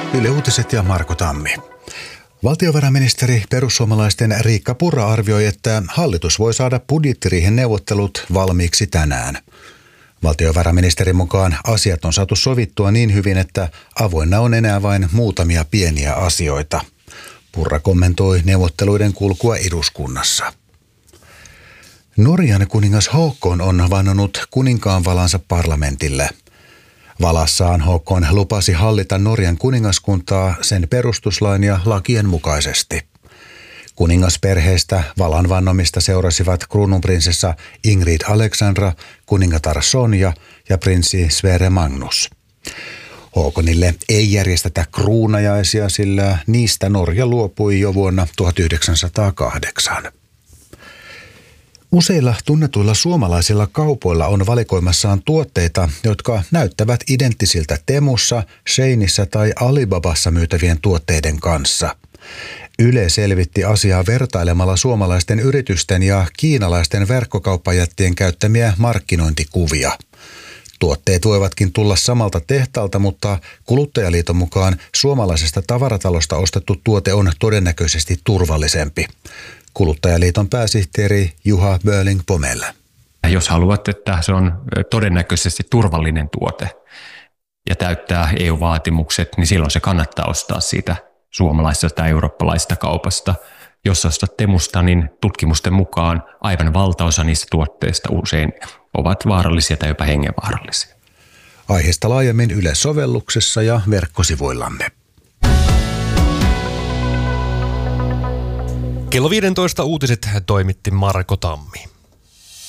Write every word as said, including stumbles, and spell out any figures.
Yle Uutiset ja Marko Tammi. Valtiovarainministeri perussuomalaisten Riikka Purra arvioi, että hallitus voi saada budjettiriihen neuvottelut valmiiksi tänään. Valtiovarainministerin mukaan asiat on saatu sovittua niin hyvin, että avoinna on enää vain muutamia pieniä asioita. Purra kommentoi neuvotteluiden kulkua eduskunnassa. Norjan kuningas Haakon on vannonut kuninkaanvalansa parlamentille. Valassaan Haakon lupasi hallita Norjan kuningaskuntaa sen perustuslain ja lakien mukaisesti. Kuningasperheestä valan vannomista seurasivat kruununprinsessa Ingrid Alexandra, kuningatar Sonja ja prinssi Sverre Magnus. Haakonille ei järjestetä kruunajaisia, sillä niistä Norja luopui jo vuonna tuhatyhdeksänsataakahdeksan. Useilla tunnetuilla suomalaisilla kaupoilla on valikoimassaan tuotteita, jotka näyttävät identtisiltä Temussa, Sheinissä tai Alibabassa myytävien tuotteiden kanssa. Yle selvitti asiaa vertailemalla suomalaisten yritysten ja kiinalaisten verkkokauppajättien käyttämiä markkinointikuvia. Tuotteet voivatkin tulla samalta tehtaalta, mutta Kuluttajaliiton mukaan suomalaisesta tavaratalosta ostettu tuote on todennäköisesti turvallisempi. Kuluttajaliiton pääsihteeri Juha Böling-Pomel. Jos haluat, että se on todennäköisesti turvallinen tuote ja täyttää E U-vaatimukset, niin silloin se kannattaa ostaa siitä suomalaisesta tai eurooppalaisesta kaupasta. Jos ostat Temusta, niin tutkimusten mukaan aivan valtaosa niistä tuotteista usein ovat vaarallisia tai jopa hengenvaarallisia. Aiheesta laajemmin Yle-sovelluksessa ja verkkosivuillamme. Kello viisitoista uutiset toimitti Marko Tammi.